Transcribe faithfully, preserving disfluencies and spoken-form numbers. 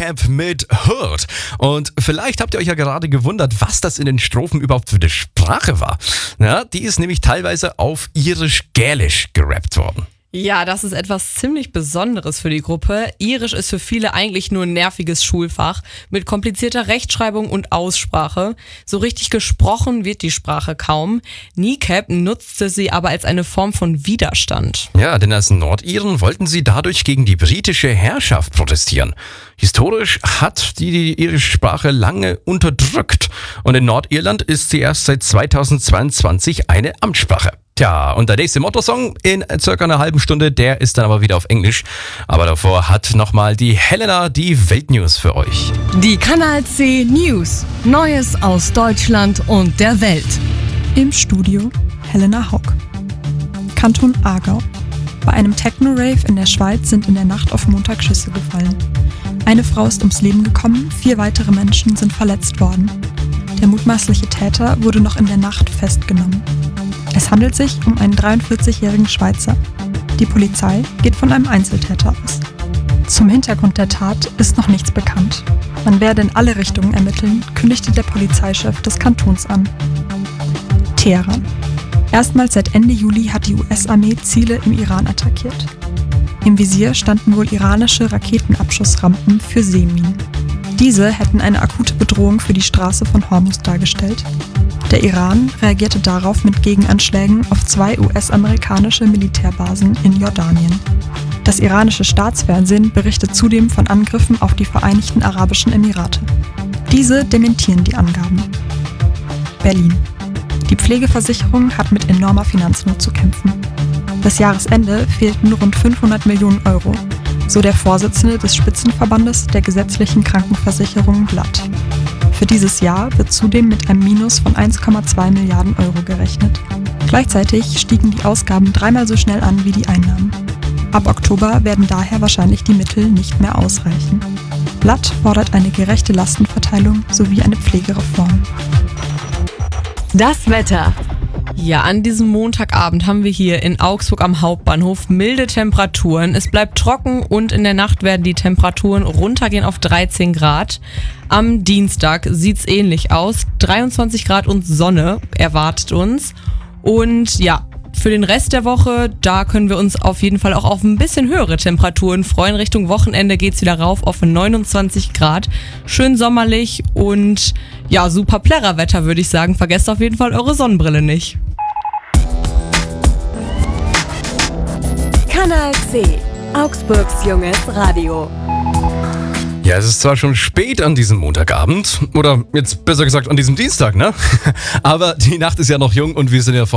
Camp mit Hurt. Und vielleicht habt ihr euch ja gerade gewundert, was das in den Strophen überhaupt für eine Sprache war. Ja, die ist nämlich teilweise auf Irisch-Gälisch gerappt worden. Ja, das ist etwas ziemlich Besonderes für die Gruppe. Irisch ist für viele eigentlich nur ein nerviges Schulfach mit komplizierter Rechtschreibung und Aussprache. So richtig gesprochen wird die Sprache kaum. Kneecap nutzte sie aber als eine Form von Widerstand. Ja, denn als Nordiren wollten sie dadurch gegen die britische Herrschaft protestieren. Historisch hat die, die irische Sprache lange unterdrückt und in Nordirland ist sie erst seit zweitausendzweiundzwanzig eine Amtssprache. Tja, und der nächste Motto-Song in circa einer halben Stunde, der ist dann aber wieder auf Englisch. Aber davor hat nochmal die Helena die Weltnews für euch. Die Kanal C News. Neues aus Deutschland und der Welt. Im Studio Helena Haug. Kanton Aargau. Bei einem Techno-Rave in der Schweiz sind in der Nacht auf Montag Schüsse gefallen. Eine Frau ist ums Leben gekommen, vier weitere Menschen sind verletzt worden. Der mutmaßliche Täter wurde noch in der Nacht festgenommen. Es handelt sich um einen dreiundvierzigjährigen Schweizer. Die Polizei geht von einem Einzeltäter aus. Zum Hintergrund der Tat ist noch nichts bekannt. Man werde in alle Richtungen ermitteln, kündigte der Polizeichef des Kantons an. Teheran. Erstmals seit Ende Juli hat die U S-Armee Ziele im Iran attackiert. Im Visier standen wohl iranische Raketenabschussrampen für Seeminen. Diese hätten eine akute Bedrohung für die Straße von Hormuz dargestellt. Der Iran reagierte darauf mit Gegenanschlägen auf zwei U S-amerikanische Militärbasen in Jordanien. Das iranische Staatsfernsehen berichtet zudem von Angriffen auf die Vereinigten Arabischen Emirate. Diese dementieren die Angaben. Berlin. Die Pflegeversicherung hat mit enormer Finanznot zu kämpfen. Bis Jahresende fehlten rund fünfhundert Millionen Euro, so der Vorsitzende des Spitzenverbandes der gesetzlichen Krankenversicherung Blatt. Für dieses Jahr wird zudem mit einem Minus von eins Komma zwei Milliarden Euro gerechnet. Gleichzeitig stiegen die Ausgaben dreimal so schnell an wie die Einnahmen. Ab Oktober werden daher wahrscheinlich die Mittel nicht mehr ausreichen. Blatt fordert eine gerechte Lastenverteilung sowie eine Pflegereform. Das Wetter. Ja, an diesem Montagabend haben wir hier in Augsburg am Hauptbahnhof milde Temperaturen. Es bleibt trocken und in der Nacht werden die Temperaturen runtergehen auf dreizehn Grad. Am Dienstag sieht's ähnlich aus. dreiundzwanzig Grad und Sonne erwartet uns. Und ja, für den Rest der Woche, da können wir uns auf jeden Fall auch auf ein bisschen höhere Temperaturen freuen. Richtung Wochenende geht's wieder rauf auf neunundzwanzig Grad. Schön sommerlich und ja, super Plärrerwetter, würde ich sagen. Vergesst auf jeden Fall eure Sonnenbrille nicht. Kanal C. Augsburgs junges Radio. Ja, es ist zwar schon spät an diesem Montagabend, oder jetzt besser gesagt an diesem Dienstag, ne? Aber die Nacht ist ja noch jung und wir sind ja